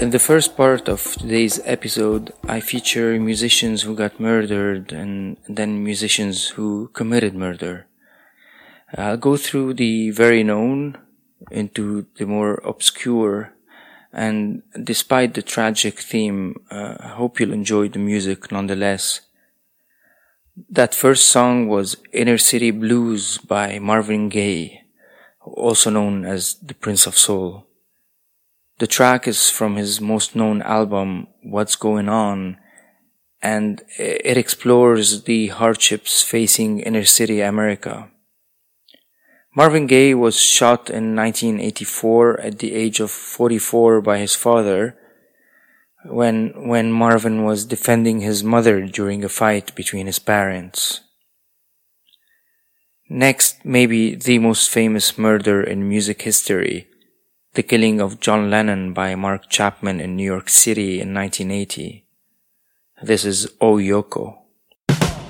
In the first part of today's episode, I feature musicians who got murdered and then musicians who committed murder. I'll go through the very known into the more obscure, and despite the tragic theme, I hope you'll enjoy the music nonetheless. That first song was Inner City Blues by Marvin Gaye, also known as the Prince of Soul. The track is from his most known album, What's Going On, and it explores the hardships facing inner city America. Marvin Gaye was shot in 1984 at the age of 44 by his father when Marvin was defending his mother during a fight between his parents. Next, maybe the most famous murder in music history, the killing of John Lennon by Mark Chapman in New York City in 1980. This is Oh Yoko.